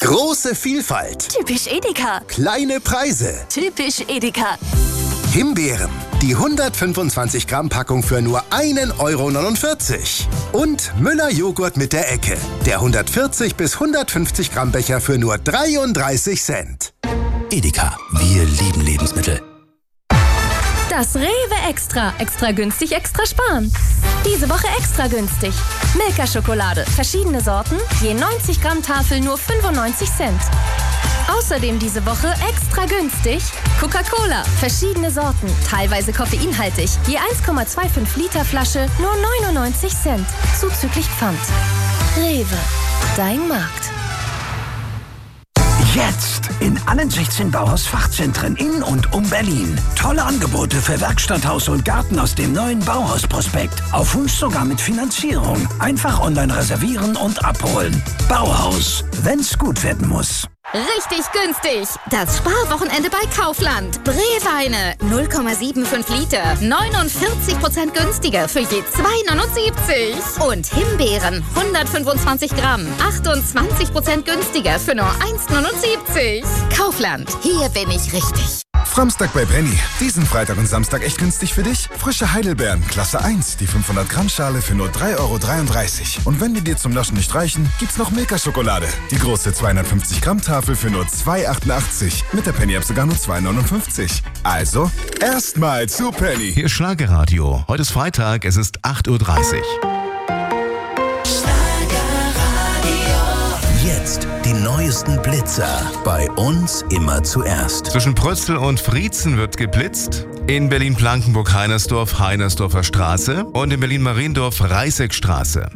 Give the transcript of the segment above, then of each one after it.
Große Vielfalt. Typisch Edeka. Kleine Preise. Typisch Edeka. Himbeeren. Die 125 Gramm Packung für nur 1,49 €. Und Müller Joghurt mit der Ecke. Der 140 bis 150 Gramm Becher für nur 33 Cent. Edeka. Wir lieben Lebensmittel. Das Rewe Extra. Extra günstig, extra sparen. Diese Woche extra günstig. Milka-Schokolade. Verschiedene Sorten. Je 90 Gramm Tafel nur 95 Cent. Außerdem diese Woche extra günstig. Coca-Cola. Verschiedene Sorten. Teilweise koffeinhaltig. Je 1,25 Liter Flasche nur 99 Cent. Zuzüglich Pfand. Rewe. Dein Markt. Jetzt in allen 16 Bauhaus-Fachzentren in und um Berlin. Tolle Angebote für Werkstatt, Haus und Garten aus dem neuen Bauhaus-Prospekt. Auf Wunsch sogar mit Finanzierung. Einfach online reservieren und abholen. Bauhaus, wenn's gut werden muss. Richtig günstig. Das Sparwochenende bei Kaufland. Brewweine 0,75 Liter. 49% günstiger für je 2,79. Und Himbeeren 125 Gramm. 28% günstiger für nur 1,79. Kaufland. Hier bin ich richtig. Samstag bei Penny. Diesen Freitag und Samstag echt günstig für dich? Frische Heidelbeeren, Klasse 1, die 500 Gramm Schale für nur 3,33 €. Und wenn die dir zum Naschen nicht reichen, gibt's noch Milka-Schokolade. Die große 250 Gramm Tafel für nur 2,88 €. Mit der Penny-App sogar nur 2,59 €. Also, erstmal zu Penny. Hier ist Schlagerradio. Heute ist Freitag, es ist 8:30 Uhr. Jetzt die neuesten Blitzer. Bei uns immer zuerst. Zwischen Prötzl und Friezen wird geblitzt. In Berlin-Blankenburg-Heinersdorf, Heinersdorfer Straße. Und in Berlin-Mariendorf, Reißeckstraße.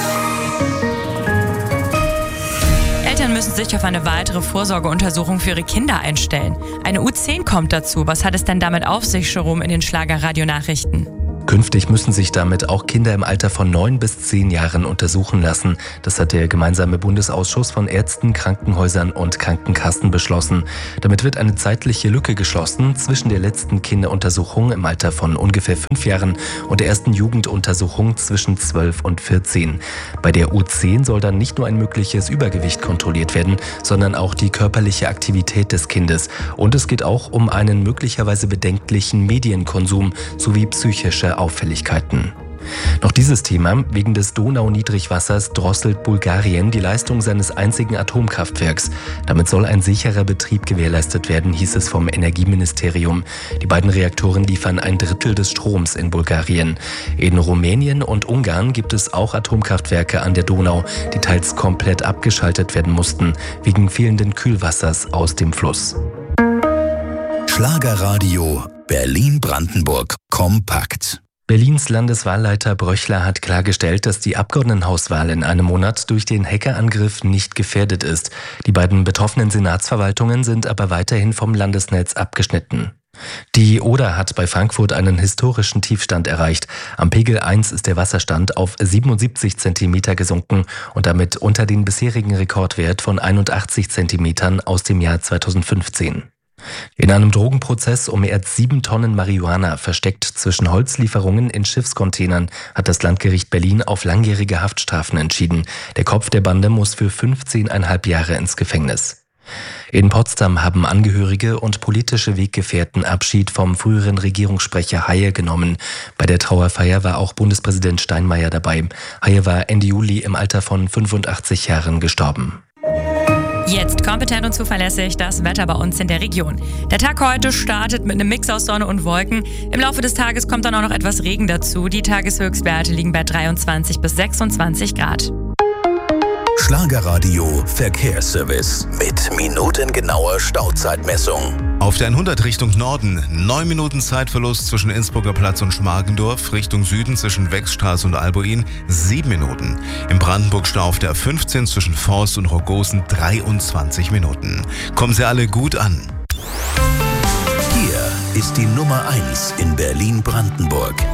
Eltern müssen sich auf eine weitere Vorsorgeuntersuchung für ihre Kinder einstellen. Eine U10 kommt dazu. Was hat es denn damit auf sich, Jerome, in den Schlager-Radio-Nachrichten? Künftig müssen sich damit auch Kinder im Alter von 9 bis 10 Jahren untersuchen lassen. Das hat der gemeinsame Bundesausschuss von Ärzten, Krankenhäusern und Krankenkassen beschlossen. Damit wird eine zeitliche Lücke geschlossen zwischen der letzten Kinderuntersuchung im Alter von ungefähr 5 Jahren und der ersten Jugenduntersuchung zwischen 12 und 14. Bei der U10 soll dann nicht nur ein mögliches Übergewicht kontrolliert werden, sondern auch die körperliche Aktivität des Kindes. Und es geht auch um einen möglicherweise bedenklichen Medienkonsum sowie psychische Auffälligkeiten. Noch dieses Thema: Wegen des Donau-Niedrigwassers drosselt Bulgarien die Leistung seines einzigen Atomkraftwerks. Damit soll ein sicherer Betrieb gewährleistet werden, hieß es vom Energieministerium. Die beiden Reaktoren liefern 1/3 des Stroms in Bulgarien. In Rumänien und Ungarn gibt es auch Atomkraftwerke an der Donau, die teils komplett abgeschaltet werden mussten, wegen fehlenden Kühlwassers aus dem Fluss. Schlagerradio Berlin-Brandenburg kompakt. Berlins Landeswahlleiter Bröchler hat klargestellt, dass die Abgeordnetenhauswahl in einem Monat durch den Hackerangriff nicht gefährdet ist. Die beiden betroffenen Senatsverwaltungen sind aber weiterhin vom Landesnetz abgeschnitten. Die Oder hat bei Frankfurt einen historischen Tiefstand erreicht. Am Pegel 1 ist der Wasserstand auf 77 Zentimeter gesunken und damit unter den bisherigen Rekordwert von 81 Zentimetern aus dem Jahr 2015. In einem Drogenprozess um mehr als 7 Tonnen Marihuana versteckt zwischen Holzlieferungen in Schiffscontainern hat das Landgericht Berlin auf langjährige Haftstrafen entschieden. Der Kopf der Bande muss für 15,5 Jahre ins Gefängnis. In Potsdam haben Angehörige und politische Weggefährten Abschied vom früheren Regierungssprecher Haye genommen. Bei der Trauerfeier war auch Bundespräsident Steinmeier dabei. Haye war Ende Juli im Alter von 85 Jahren gestorben. Jetzt kompetent und zuverlässig das Wetter bei uns in der Region. Der Tag heute startet mit einem Mix aus Sonne und Wolken. Im Laufe des Tages kommt dann auch noch etwas Regen dazu. Die Tageshöchstwerte liegen bei 23 bis 26 Grad. Schlagerradio Verkehrsservice mit minutengenauer Stauzeitmessung. Auf der 100 Richtung Norden 9 Minuten Zeitverlust zwischen Innsbrucker Platz und Schmargendorf, Richtung Süden zwischen Wechsstraße und Albuin 7 Minuten. Im Brandenburg-Stau auf der 15 zwischen Forst und Rogosen 23 Minuten. Kommen Sie alle gut an. Hier ist die Nummer 1 in Berlin-Brandenburg.